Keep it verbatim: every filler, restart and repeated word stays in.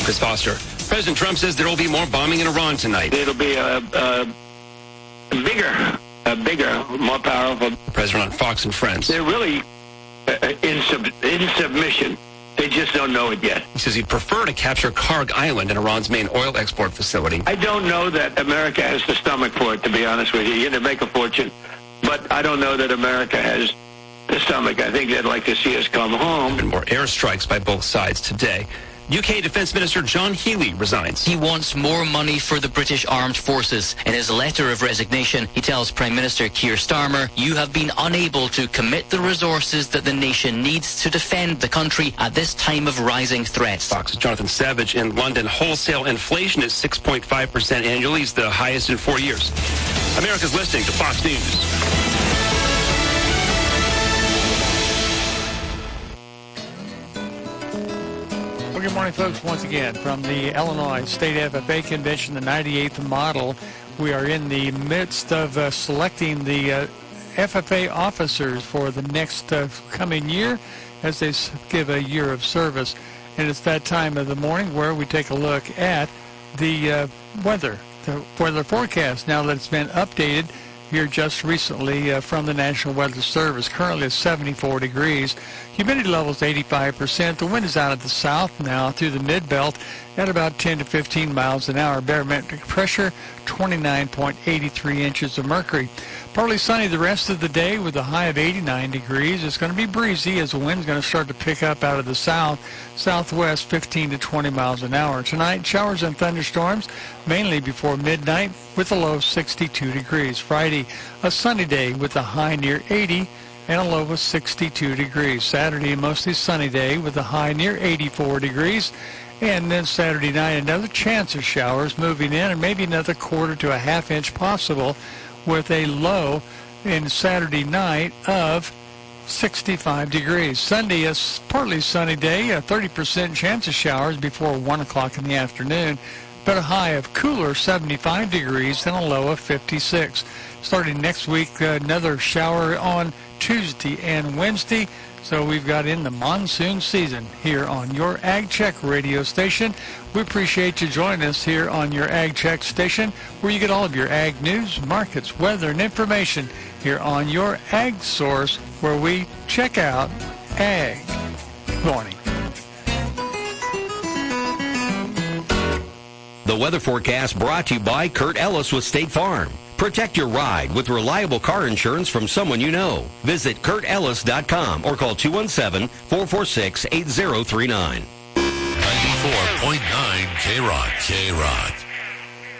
Chris Foster. President Trump says there will be more bombing in Iran tonight. It'll be a, a bigger, a bigger, more powerful. The president on Fox and Friends. They're really uh, in, sub, in submission. They just don't know it yet. He says he'd prefer to capture Karg Island in Iran's main oil export facility. I don't know that America has the stomach for it, to be honest with you. You're going to make a fortune. But I don't know that America has the stomach. I think they'd like to see us come home. And more airstrikes by both sides today. U K Defence Minister John Healey resigns. He wants more money for the British Armed Forces. In his letter of resignation, he tells Prime Minister Keir Starmer, "You have been unable to commit the resources that the nation needs to defend the country at this time of rising threats." Fox's Jonathan Savage. In London, wholesale inflation is six point five percent annually. It's the highest in four years. America's listening to Fox News. Good morning, folks. Once again, from the Illinois State F F A Convention, the ninety-eighth model, we are in the midst of uh, selecting the uh, F F A officers for the next uh, coming year as they give a year of service. And it's that time of the morning where we take a look at the uh, weather, the weather forecast, now that it's been updated here just recently uh, from the National Weather Service. Currently it's seventy-four degrees. Humidity level is eighty-five percent. The wind is out of the south now through the mid-belt at about ten to fifteen miles an hour. Barometric pressure, twenty-nine point eight three inches of mercury. Partly sunny the rest of the day with a high of eighty-nine degrees. It's going to be breezy as the wind's going to start to pick up out of the south, southwest, fifteen to twenty miles an hour. Tonight, showers and thunderstorms, mainly before midnight, with a low of sixty-two degrees. Friday, a sunny day with a high near eighty and a low of sixty-two degrees. Saturday, a mostly sunny day with a high near eighty-four degrees. And then Saturday night, another chance of showers moving in, and maybe another quarter to a half inch possible, with a low in Saturday night of sixty-five degrees. Sunday, a partly sunny day, a thirty percent chance of showers before one o'clock in the afternoon, but a high of cooler seventy-five degrees and a low of fifty-six. Starting next week, uh, another shower on Tuesday and Wednesday. So we've got in the monsoon season here on your Ag Check radio station. We appreciate you joining us here on your Ag Check station, where you get all of your ag news, markets, weather, and information here on your Ag Source, where we check out ag. Good morning. The weather forecast brought to you by Kurt Ellis with State Farm. Protect your ride with reliable car insurance from someone you know. Visit Kurt Ellis dot com or call two one seven, four four six, eight zero three nine. ninety-four point nine K-Rock. K-Rock.